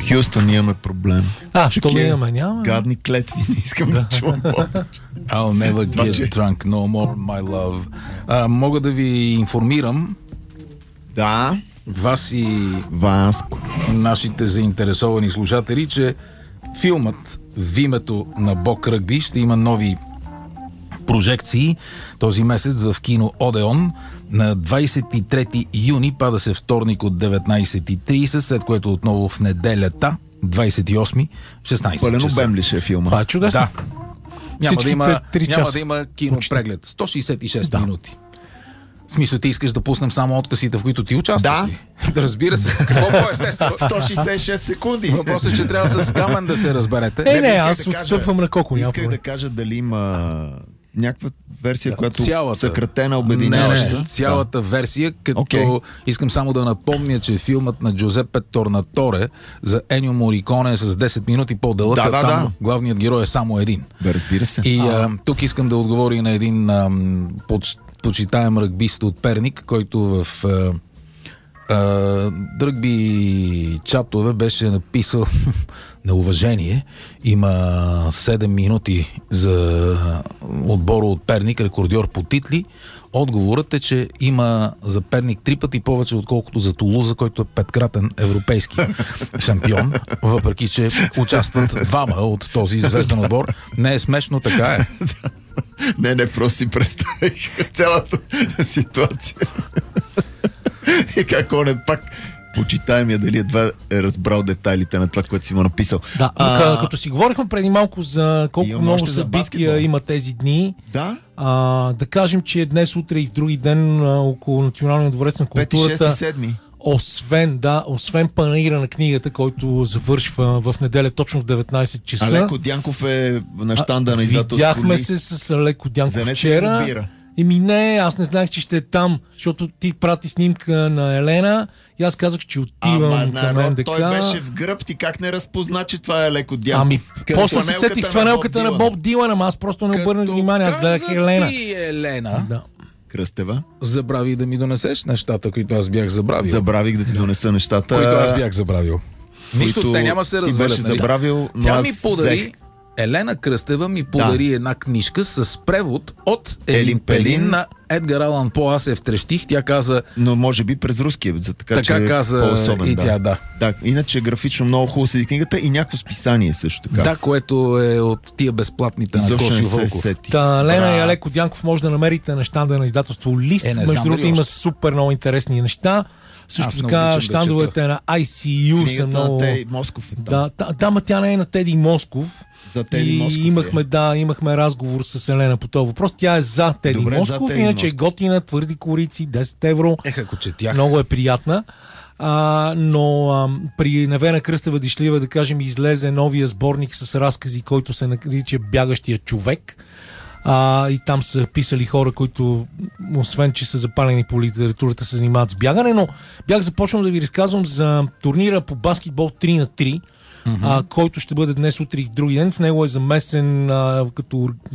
Хюстън, имаме проблем. Що да имаме? Няма. Гадни клетви, не искам да чувам повече. I'll never get drunk no more, my love. Мога да ви информирам, Да. вас и Васко. нашите заинтересовани слушатели, че филмът в името на Бог Ръгби ще има нови прожекции този месец в кино Одеон. На 23 юни пада се вторник от 19:30, след което отново в неделята 28 в 16 Пълен часа. обем ли ще е филма? Това е чудесно. Да. Няма часа. да има кинопреглед. 166 минути. В смисъл, ти искаш да пуснем само откъсите, в които ти участваш Да. ли? Разбира се. Какво по-естествено? 166 секунди. Въпросът е, че трябва с камен да се разберете. Не, исках аз да кажа- отстъпвам на колко. Исках да кажа дали има някаква версия, която Цялата. съкратена, обединяваща. Не, цялата версия, като Окей. искам само да напомня, че филмът на Джузепе Торнаторе за Енио Мориконе е с 10 минути по-дълъг, Да, а да, там да. главният герой е само един. Бе, разбира се. И тук искам да отговоря на един почитаем ръгбист от Перник, който в ръгби чатове беше написал на уважение. Има 7 минути за отбора от Перник, рекордьор по титли. Отговорът е, че има за Перник 3 пъти повече, отколкото за Тулуза, който е 5-кратен европейски шампион, въпреки че участват двама от този звезден отбор. Не е смешно, така е. Не, просто си представих цялата ситуация. И как он е пак почитаемия, дали едва е разбрал детайлите на това, което си му написал. Да, като си говорихме преди малко за колко Имам много още за събития баскетбол. има тези дни, Да? да кажем, че днес, утре и в други ден около Националния дворец на 5, културата, 6, 7. освен панаира на книгата, който завършва в неделя точно в 19 часа. Алеко Дянков е на щанда на издателство. Видяхме се с Алеко Дянков Занесе вчера. ли бира? Не, аз не знаех, че ще е там, защото ти прати снимка на Елена и аз казах, че отивам към НДК. Той беше в гръб, ти как не разпозна, че това е Алеко Дянков? После се сетих с фанелката на Боб Дилан, ама аз просто не обърнах внимание, аз гледах Елена. Елена, Да. Кръстева? забрави да ми донесеш нещата, които аз бях забравил. Забравих да ти донеса нещата. Които аз бях забравил. Нищо, които те няма се ти развалят. беше нали? забравил, но Тя аз ми подари, взех. Елена Кръстева ми подари една книжка с превод от Елин Елин Пелин Пелин на Едгар Алан По. Аз се втрещих, тя каза, Но може би през руския, за така че каза е по-особен. и тя, да. Да, иначе графично много хубаво седи книгата и някакво списание също така. Да, което е от тия безплатните на Изобщо Косио не се Вълков. сети. Лена и Алеко Дянков може да намерите на щанда на издателство Лист. Не знам Между другото дали има още. супер много интересни неща. Също Аз не така обичам да щандовете на ICU са Книгата много... на Тери Москов е там. Да, ма тя не е на Теди Москов. За Теди Москов имахме разговор с Елена по този въпрос. Тя е за Теди Добре, за Москов, Теди иначе е Москов. готина, твърди корици, 10 евро. Ако четях. Много е приятна. Но при Невена Кръстева Дишлива, да кажем, излезе новия сборник с разкази, който се нарича Бягащия човек. И там са писали хора, които, освен че са запалени по литературата, се занимават с бягане, но бях започнал да ви разказвам за турнира по баскетбол 3 на 3, който ще бъде днес, утре и в други ден. В него е замесен като